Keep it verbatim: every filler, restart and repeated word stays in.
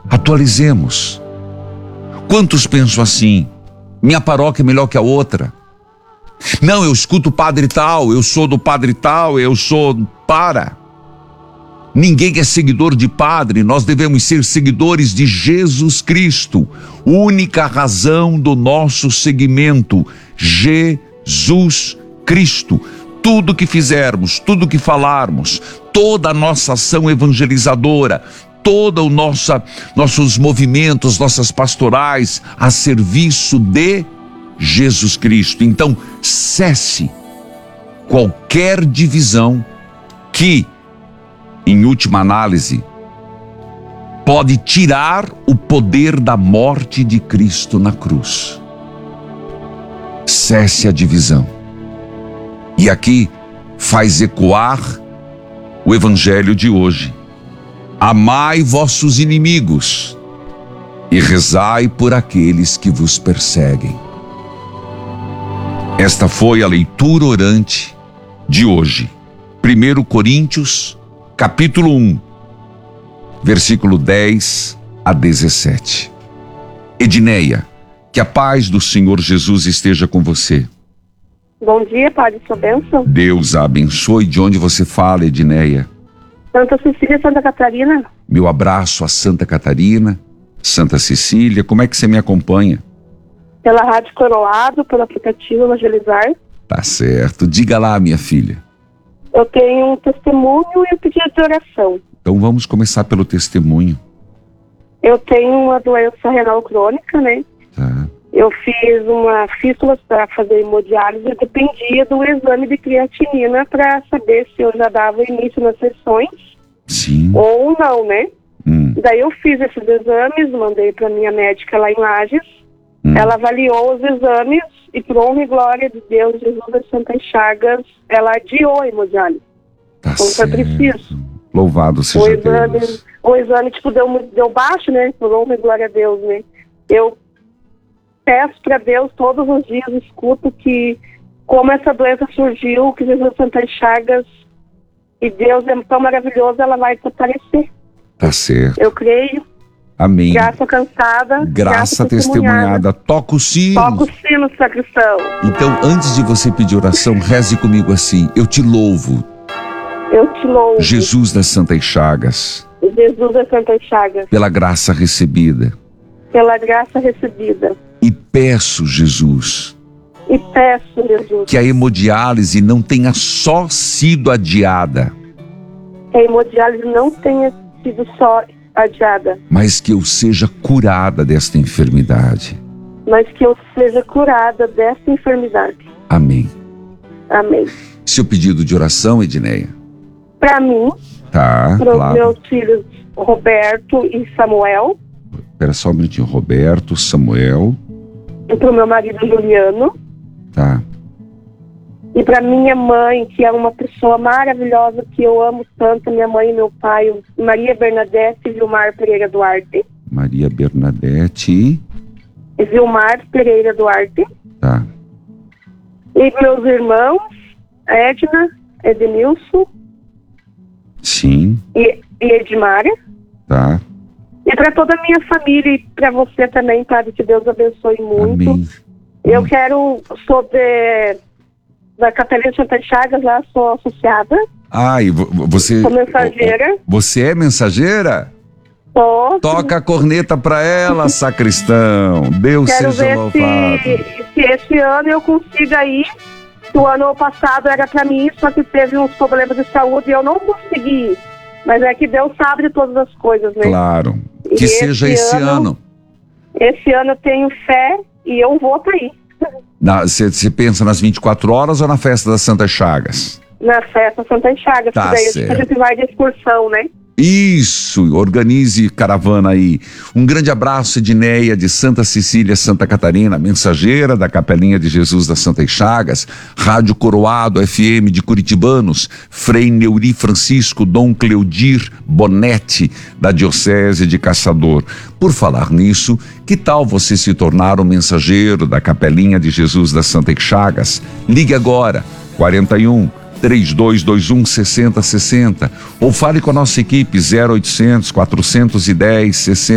Atualizemos. Quantos pensam assim? Minha paróquia é melhor que a outra. Não, eu escuto o padre tal, eu sou do padre tal, eu sou... Para. Ninguém é seguidor de padre, nós devemos ser seguidores de Jesus Cristo. Única razão do nosso seguimento, Jesus Cristo. Tudo que fizermos, tudo que falarmos, toda a nossa ação evangelizadora, todos os nossa, nossos movimentos, nossas pastorais, a serviço de Jesus Cristo. Então, cesse qualquer divisão que, em última análise, pode tirar o poder da morte de Cristo na cruz. Cesse a divisão. E aqui faz ecoar o evangelho de hoje. Amai vossos inimigos e rezai por aqueles que vos perseguem. Esta foi a leitura orante de hoje. primeiro Coríntios, capítulo um, versículo dez a dezessete. Edneia, que a paz do Senhor Jesus esteja com você. Bom dia, Padre, sua bênção. Deus a abençoe. De onde você fala, Edneia? Santa Cecília, Santa Catarina. Meu abraço a Santa Catarina, Santa Cecília. Como é que você me acompanha? Pela Rádio Coroado, pelo aplicativo Evangelizar. Tá certo. Diga lá, minha filha. Eu tenho um testemunho e um pedido de oração. Então vamos começar pelo testemunho. Eu tenho uma doença renal crônica, né? Tá. Eu fiz uma fístula para fazer hemodiálise e dependia do exame de creatinina para saber se eu já dava início nas sessões. Sim. Ou não, né? Hum. Daí eu fiz esses exames, mandei para minha médica lá em Lages. Hum. Ela avaliou os exames e, por honra e glória de Deus, Jesus das Santas Chagas, ela adiou a hemodiálise. Tá Como foi certo. preciso. Louvado seja O exame, Deus. o exame tipo, deu, muito- deu baixo, né? Por honra e glória a Deus, né? Eu peço para Deus todos os dias, escuto que como essa doença surgiu, que Jesus das Santas Chagas, e Deus é tão maravilhoso, ela vai desaparecer. Tá certo. Eu creio. Amém. Graça cansada. Graça testemunhada. Toca o sino. Toca o sino, sacristão. Então, antes de você pedir oração, reze comigo assim: eu te louvo, Eu te louvo. Jesus das Santas Chagas, Jesus das Santas Chagas, pela graça recebida. pela graça recebida. E peço, Jesus, E peço, Jesus, que a hemodiálise não tenha só sido adiada, que a hemodiálise não tenha sido só adiada, mas que eu seja curada desta enfermidade. mas que eu seja curada dessa enfermidade. Amém. Amém. Seu pedido de oração, Edneia? Para mim, Tá, para os claro. meus filhos Roberto e Samuel, Espera só um minutinho. Roberto, Samuel. e para o meu marido Juliano, Tá. e para minha mãe, que é uma pessoa maravilhosa, que eu amo tanto, minha mãe e meu pai, Maria Bernadette e Vilmar Pereira Duarte. Maria Bernadette. E Vilmar Pereira Duarte. Tá. E meus irmãos, Edna, Edenilson Sim. e, e Edmara. Tá. E para toda a minha família e para você também, Padre, que Deus abençoe muito. Amém. Eu quero, sou de, da Capelinha Santa Chagas, lá sou associada, Ah, e vo- você... sou mensageira. Você é mensageira? Sou. Toca a corneta pra ela, sacristão. Deus Quero seja ver louvado. se, se esse ano eu consigo aí. O ano passado era para mim, só que teve uns problemas de saúde e eu não consegui ir. Mas é que Deus sabe de todas as coisas, né? Claro. Que E seja esse esse ano. ano- Esse ano eu tenho fé e eu vou para aí. Você pensa nas vinte e quatro horas ou na festa das Santas Chagas? Na festa Santa Chagas, Tá que daí certo. a gente vai de excursão, né? Isso, organize caravana aí. Um grande abraço, Edneia, de Santa Cecília, Santa Catarina, mensageira da Capelinha de Jesus das Santas Chagas, Rádio Coroado F M de Curitibanos, Frei Neuri Francisco Dom Cleudir Bonetti, da Diocese de Caçador. Por falar nisso, que tal você se tornar um mensageiro da Capelinha de Jesus das Santas Chagas? Ligue agora, quarenta e um, três dois dois um, seis zero seis zero, ou fale com a nossa equipe zero oitocentos, quatrocentos e dez, sessenta.